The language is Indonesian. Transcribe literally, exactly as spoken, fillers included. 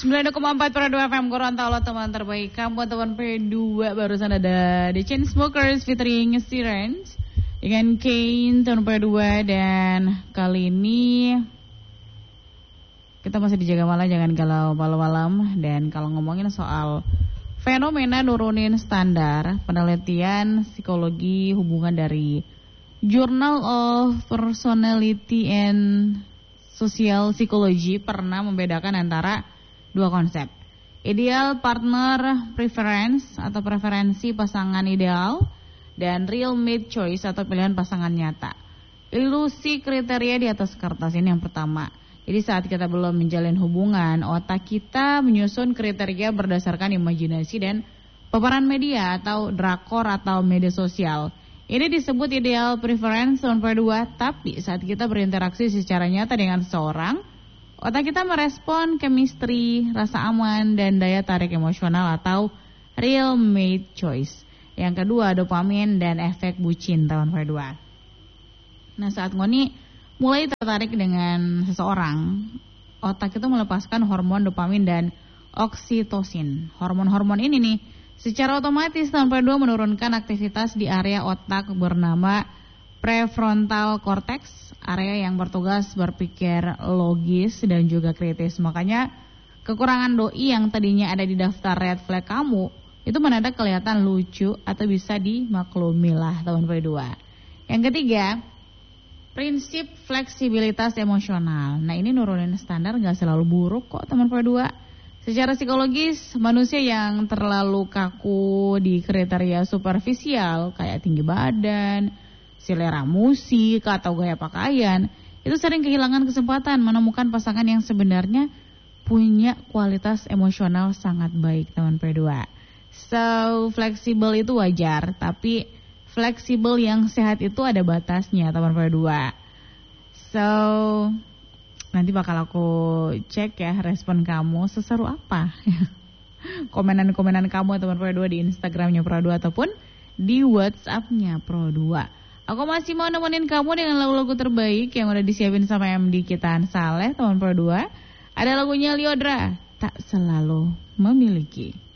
sembilan puluh koma empat Pro dua F M Gorontalo, teman terbaik kamu, teman P dua. Barusan ada The Chainsmokers featuring Sirens dengan Kane, teman P dua. Dan kali ini kita masih dijaga malam, jangan galau malam-malam. Dan kalau ngomongin soal fenomena nurunin standar, penelitian psikologi hubungan dari Journal of Personality and Social Psychology pernah membedakan antara dua konsep. Ideal partner preference atau preferensi pasangan ideal dan real mate choice atau pilihan pasangan nyata. Ilusi kriteria di atas kertas ini yang pertama. Jadi saat kita belum menjalin hubungan, otak kita menyusun kriteria berdasarkan imajinasi dan paparan media atau drakor atau media sosial. Ini disebut ideal preference nomor dua, tapi saat kita berinteraksi secara nyata dengan seseorang, otak kita merespon chemistry, rasa aman, dan daya tarik emosional atau real mate choice. Yang kedua, dopamin dan efek bucin tahun nomor dua. Nah, saat Ngoni mulai tertarik dengan seseorang, otak itu melepaskan hormon dopamin dan oksitosin. Hormon-hormon ini nih secara otomatis nomor dua menurunkan aktivitas di area otak bernama prefrontal cortex, area yang bertugas berpikir logis dan juga kritis. Makanya kekurangan doi yang tadinya ada di daftar red flag kamu itu mendadak kelihatan lucu atau bisa dimaklumi lah tahun dua. Yang ketiga, prinsip fleksibilitas emosional. Nah, ini nurunin standar gak selalu buruk kok teman dua. Secara psikologis, manusia yang terlalu kaku di kriteria superficial kayak tinggi badan, selera musik, atau gaya pakaian, itu sering kehilangan kesempatan menemukan pasangan yang sebenarnya punya kualitas emosional sangat baik teman P dua. So, fleksibel itu wajar, tapi fleksibel yang sehat itu ada batasnya teman P dua. So, nanti bakal aku cek ya respon kamu seseru apa. Komenan-komenan kamu teman Pro dua di Instagramnya Pro dua ataupun di WhatsAppnya Pro dua. Aku masih mau nemenin kamu dengan lagu-lagu terbaik yang udah disiapin sama M D Kitaan Saleh teman Pro dua. Ada lagunya Lyodra, Tak Selalu Memiliki.